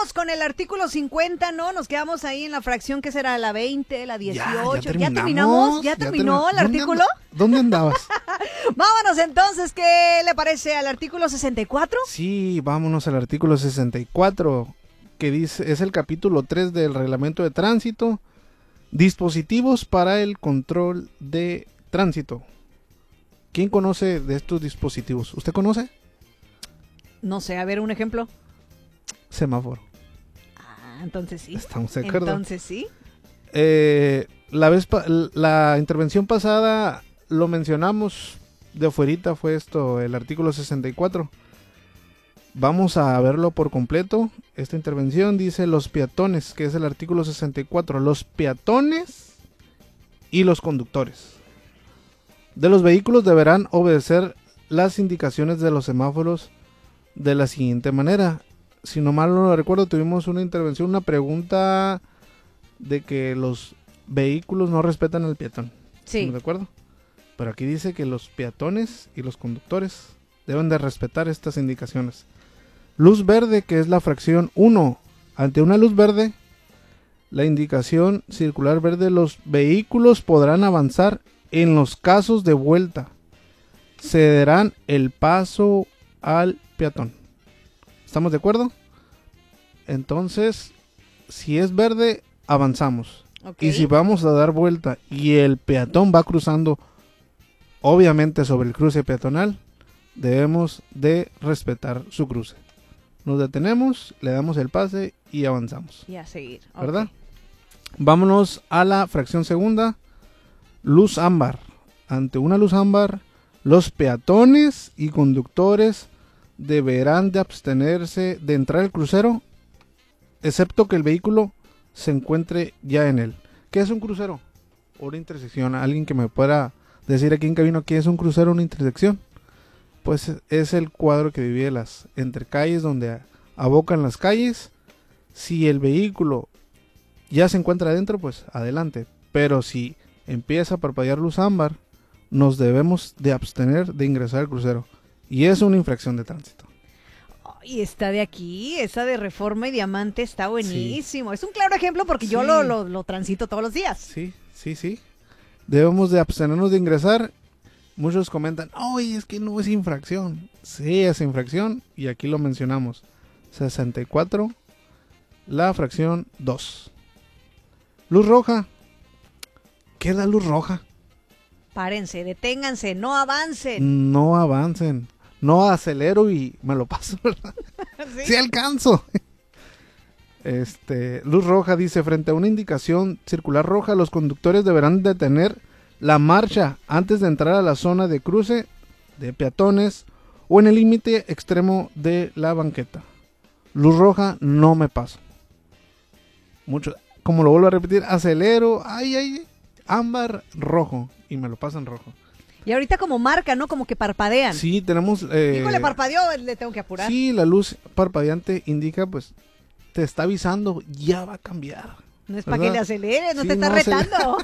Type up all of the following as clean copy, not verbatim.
vamos con el artículo 50, ¿no? Nos quedamos ahí en la fracción que será la 20, la 18. ¿Ya terminamos? ¿Ya terminó el artículo? ¿Dónde andabas? Vámonos entonces, ¿qué le parece al artículo 64? Sí, vámonos al artículo 64, que dice, es el capítulo 3 del reglamento de tránsito, dispositivos para el control de tránsito. ¿Quién conoce de estos dispositivos? ¿Usted conoce? No sé, a ver, un ejemplo. Semáforo. Ah, entonces sí. Estamos de acuerdo. Entonces sí. La intervención pasada lo mencionamos de afuerita, fue esto, el artículo 64. Vamos a verlo por completo. Esta intervención dice los peatones, que es el artículo 64. Los peatones y los conductores de los vehículos deberán obedecer las indicaciones de los semáforos de la siguiente manera. Si no mal no recuerdo, tuvimos una intervención, una pregunta de que los vehículos no respetan al peatón. Sí. ¿Estamos de acuerdo? Pero aquí dice que los peatones y los conductores deben de respetar estas indicaciones. Luz verde, que es la fracción 1. Ante una luz verde, la indicación circular verde, los vehículos podrán avanzar en los casos de vuelta. Cederán el paso al peatón. ¿Estamos de acuerdo? Entonces, si es verde, avanzamos. Okay. Y si vamos a dar vuelta y el peatón va cruzando, obviamente sobre el cruce peatonal, debemos de respetar su cruce. Nos detenemos, le damos el pase y avanzamos. Y a seguir. ¿Verdad? Okay. Vámonos a la fracción segunda. Luz ámbar. Ante una luz ámbar, los peatones y conductores deberán de abstenerse de entrar al crucero, excepto que el vehículo se encuentre ya en él. ¿Qué es un crucero? Una intersección. ¿Alguien que me pueda decir aquí en cabina qué es un crucero, una intersección? Pues es el cuadro que divide las entre calles, donde abocan las calles. Si el vehículo ya se encuentra adentro, pues adelante. Pero si empieza a parpadear luz ámbar, nos debemos de abstener de ingresar al crucero. Y es una infracción de tránsito. Y esta de aquí, esa de Reforma y Diamante está buenísimo. Sí. Es un claro ejemplo porque yo lo transito todos los días. Sí. Debemos de abstenernos de ingresar. Muchos comentan, oye, es que no es infracción. Sí, es infracción y aquí lo mencionamos. 64, la fracción 2. Luz roja. ¿Qué es la luz roja? Párense, deténganse, no avancen. No avancen. No acelero y me lo paso, ¿verdad? Sí alcanzo. Luz roja dice, frente a una indicación circular roja, los conductores deberán detener la marcha antes de entrar a la zona de cruce de peatones o en el límite extremo de la banqueta. Luz roja, no me paso. Mucho, como lo vuelvo a repetir, acelero, ámbar, rojo, y me lo paso en rojo. Y ahorita como marca, ¿no? Como que parpadean. Sí, tenemos... Híjole, parpadeó, le tengo que apurar. Sí, la luz parpadeante indica, pues, te está avisando, ya va a cambiar. No es para que le aceleres, no sí, te está retando.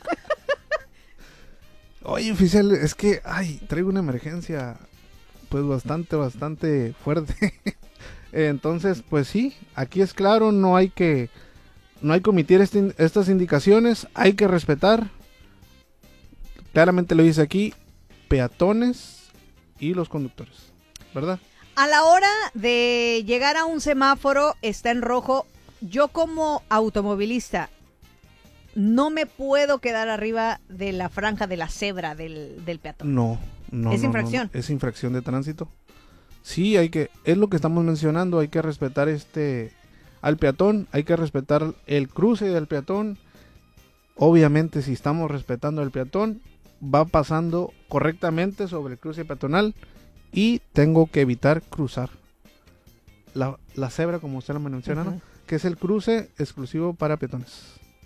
Oye, oficial, es que, traigo una emergencia, pues, bastante fuerte. Entonces, pues sí, aquí es claro, no hay que omitir estas indicaciones, hay que respetar. Claramente lo dice aquí, peatones y los conductores, ¿verdad? A la hora de llegar a un semáforo, está en rojo. Yo como automovilista no me puedo quedar arriba de la franja de la cebra del peatón. No. ¿Es infracción? No, es infracción de tránsito. Sí, es lo que estamos mencionando, hay que respetar al peatón, hay que respetar el cruce del peatón. Obviamente, si estamos respetando al peatón, va pasando correctamente sobre el cruce peatonal y tengo que evitar cruzar la cebra, como usted lo menciona, ¿no? Que es el cruce exclusivo para peatones.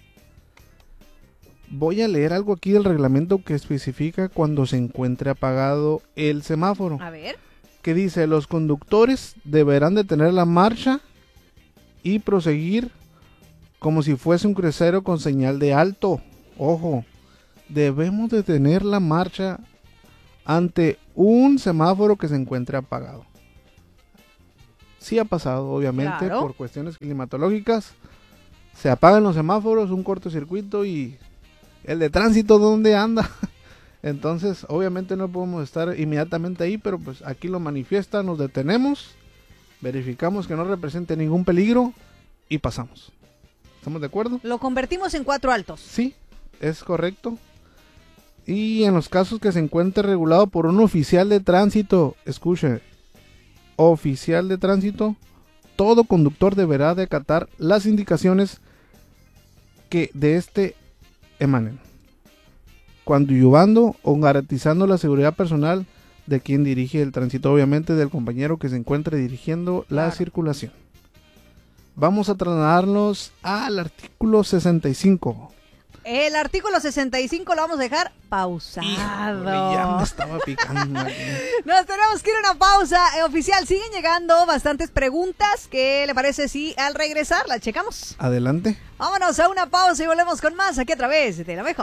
Voy a leer algo aquí del reglamento que especifica cuando se encuentre apagado el semáforo. A ver. Que dice, los conductores deberán detener la marcha y proseguir como si fuese un crucero con señal de alto. Ojo, debemos detener la marcha ante un semáforo que se encuentre apagado. Sí ha pasado, obviamente, Claro. por cuestiones climatológicas. Se apagan los semáforos, un cortocircuito y el de tránsito, ¿dónde anda? Entonces, obviamente no podemos estar inmediatamente ahí, pero pues aquí lo manifiesta, nos detenemos, verificamos que no represente ningún peligro y pasamos. ¿Estamos de acuerdo? Lo convertimos en 4 altos. Sí, es correcto. Y en los casos que se encuentre regulado por un oficial de tránsito, escuche, oficial de tránsito, todo conductor deberá de acatar las indicaciones que de este emanen, coadyuvando o garantizando la seguridad personal de quien dirige el tránsito, obviamente del compañero que se encuentre dirigiendo la circulación. Vamos a trasladarnos al artículo 65. El artículo 65 lo vamos a dejar pausado. Híjole, ya me estaba picando. Nos tenemos que ir a una pausa. Oficial, siguen llegando bastantes preguntas. ¿Qué le parece si al regresar las checamos? Adelante. Vámonos a una pausa y volvemos con más aquí a través de La Mejor.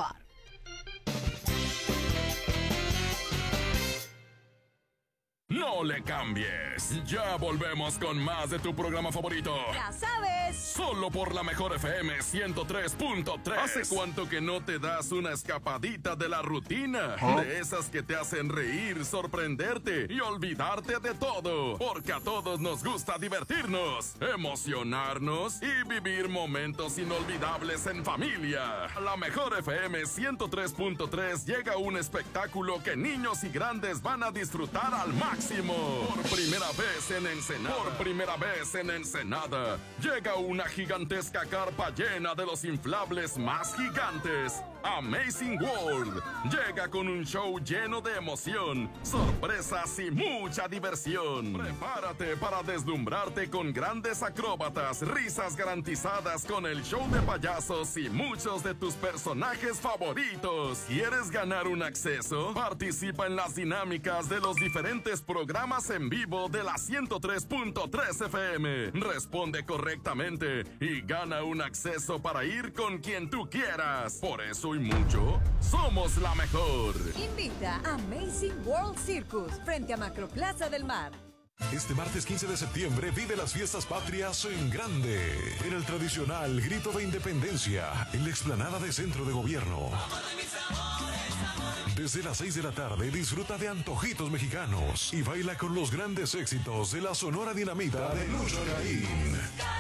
No le cambies. Ya volvemos con más de tu programa favorito. Ya sabes. Solo por la Mejor FM 103.3. ¿Hace cuánto que no te das una escapadita de la rutina? De esas que te hacen reír, sorprenderte y olvidarte de todo. Porque a todos nos gusta divertirnos, emocionarnos y vivir momentos inolvidables en familia. La Mejor FM 103.3 llega un espectáculo que niños y grandes van a disfrutar al máximo. Por primera vez en Ensenada, llega una gigantesca carpa llena de los inflables más gigantes. Amazing World llega con un show lleno de emoción, sorpresas y mucha diversión. Prepárate para deslumbrarte con grandes acróbatas, risas garantizadas con el show de payasos y muchos de tus personajes favoritos. ¿Quieres ganar un acceso? Participa en las dinámicas de los diferentes programas en vivo de la 103.3 FM. Responde correctamente y gana un acceso para ir con quien tú quieras. Por eso y mucho, somos la mejor. Invita a Amazing World Circus frente a Macroplaza del Mar. Este martes 15 de septiembre vive las fiestas patrias en grande, en el tradicional Grito de Independencia, en la explanada de Centro de Gobierno. Desde las 6 de la tarde disfruta de antojitos mexicanos y baila con los grandes éxitos de la Sonora Dinamita de Lucho Garín.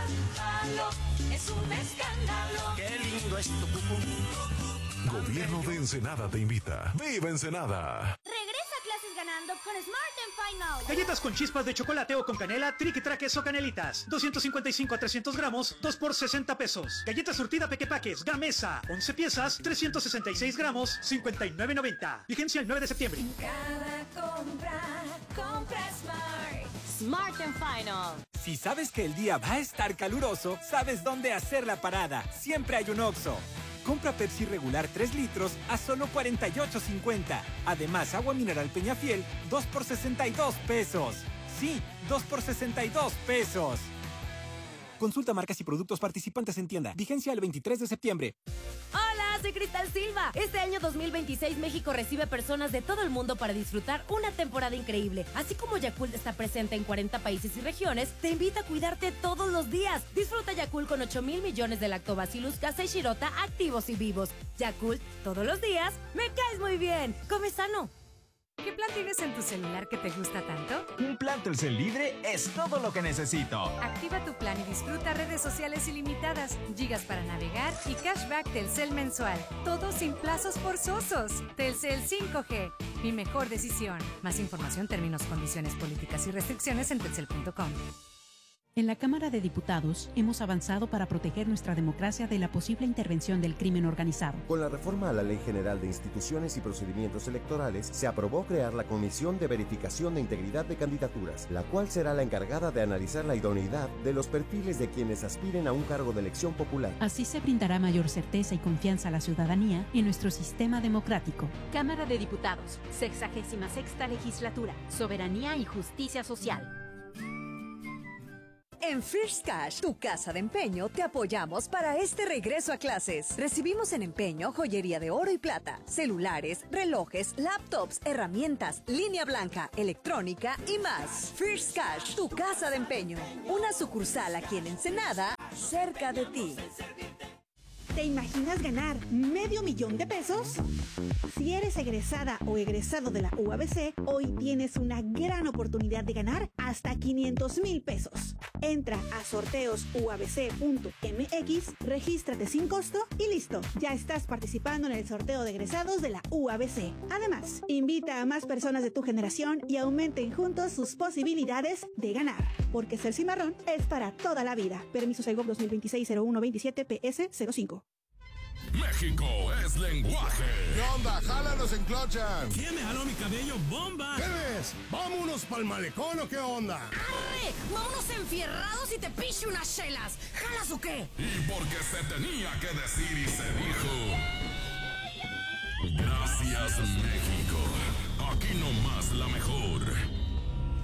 Es un escándalo. Qué lindo es tu cucú. Gobierno de Ensenada te invita. ¡Viva Ensenada! Regresa a clases ganando con Smart and Final. Galletas con chispas de chocolate o con canela, triqui traques o canelitas. 255 a 300 gramos, 2 por 60 pesos. Galleta surtida Pequepaques, Gamesa, 11 piezas, 366 gramos, 59.90. Vigencia el 9 de septiembre. Cada compra Smart. Smart and Final. Si sabes que el día va a estar caluroso, sabes dónde hacer la parada. Siempre hay un Oxxo. Compra Pepsi regular 3 litros a solo $48.50. Además, agua mineral Peñafiel, 2 por 62 pesos. Sí, 2 por 62 pesos. Consulta marcas y productos participantes en tienda. Vigencia el 23 de septiembre. Hola, soy Cristal Silva. Este año 2026 México recibe personas de todo el mundo para disfrutar una temporada increíble. Así como Yakult está presente en 40 países y regiones, te invita a cuidarte todos los días. Disfruta Yakult con 8,000 millones de lactobacillus casei shirota activos y vivos. Yakult, todos los días, me caes muy bien. Come sano. ¿Qué plan tienes en tu celular que te gusta tanto? Un plan Telcel libre es todo lo que necesito. Activa tu plan y disfruta redes sociales ilimitadas, gigas para navegar y cashback Telcel mensual. Todo sin plazos forzosos. Telcel 5G, mi mejor decisión. Más información, términos, condiciones, políticas y restricciones en telcel.com. En la Cámara de Diputados hemos avanzado para proteger nuestra democracia de la posible intervención del crimen organizado. Con la reforma a la Ley General de Instituciones y Procedimientos Electorales, se aprobó crear la Comisión de Verificación de Integridad de Candidaturas, la cual será la encargada de analizar la idoneidad de los perfiles de quienes aspiren a un cargo de elección popular. Así se brindará mayor certeza y confianza a la ciudadanía en nuestro sistema democrático. Cámara de Diputados, 66ª Legislatura, Soberanía y Justicia Social. En First Cash, tu casa de empeño, te apoyamos para este regreso a clases. Recibimos en empeño joyería de oro y plata, celulares, relojes, laptops, herramientas, línea blanca, electrónica y más. First Cash, tu casa de empeño. Una sucursal aquí en Ensenada, cerca de ti. ¿Te imaginas ganar $500,000 de pesos? Si eres egresada o egresado de la UABC, hoy tienes una gran oportunidad de ganar hasta $500,000 pesos. Entra a sorteosuabc.mx, regístrate sin costo y listo. Ya estás participando en el sorteo de egresados de la UABC. Además, invita a más personas de tu generación y aumenten juntos sus posibilidades de ganar. Porque ser cimarrón es para toda la vida. Permiso Segov 2026-0127 PS05. México es lenguaje. ¿Qué onda? ¡Jálanos en Clochan! ¿Quién me jaló mi cabello? ¡Bomba! ¿Qué ves? ¿Vámonos pa'l malecón o qué onda? ¡Arre! ¡Vámonos enfierrados y te piche unas chelas! ¿Jalas o qué? Y porque se tenía que decir y se dijo. Gracias, México. Aquí nomás la mejor.